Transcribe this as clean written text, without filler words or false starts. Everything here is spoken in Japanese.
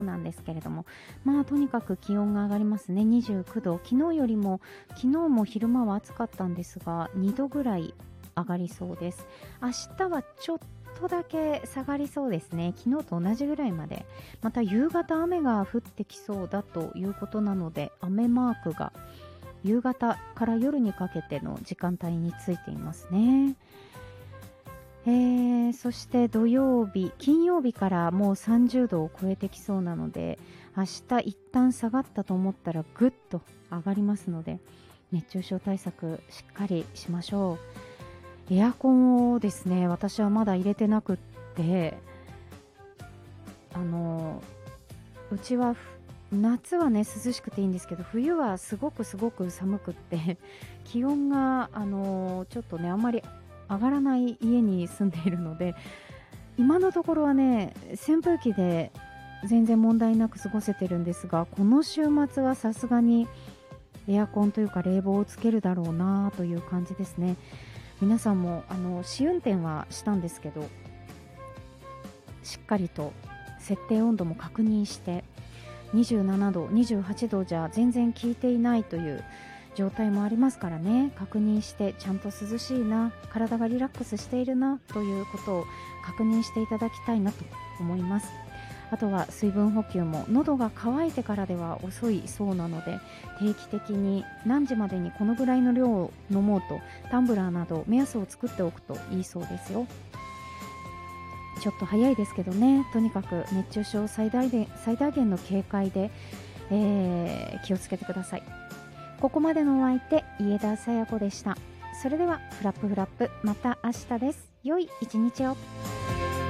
なんですけれども、とにかく気温が上がりますね。29度、昨日も昼間は暑かったんですが、2度ぐらい上がりそうです。明日はちょっとだけ下がりそうですね。昨日と同じぐらいまで。また夕方雨が降ってきそうだということなので、雨マークが夕方から夜にかけての時間帯についていますね。そして土曜日、金曜日からもう30度を超えてきそうなので、明日一旦下がったと思ったらぐっと上がりますので、熱中症対策しっかりしましょう。エアコンをですね、私はまだ入れてなくって、うちは夏はね涼しくていいんですけど、冬はすごく寒くって気温がちょっとねあんまり上がらない家に住んでいるので、今のところはね扇風機で全然問題なく過ごせてるんですが、この週末はさすがにエアコンというか冷房をつけるだろうなという感じですね。皆さんも試運転はしたんですけど、しっかりと設定温度も確認して、27度、28度じゃ全然効いていないという状態もありますからね、確認してちゃんと涼しいな、体がリラックスしているなということを確認していただきたいなと思います。あとは水分補給も喉が渇いてからでは遅いそうなので、定期的に何時までにこのぐらいの量を飲もうとタンブラーなど目安を作っておくといいそうですよ。ちょっと早いですけどね、とにかく熱中症最大限の警戒で、気をつけてください。ここまでのお相手、家田さや子でした。それではフラップフラップ、また明日です。良い一日を。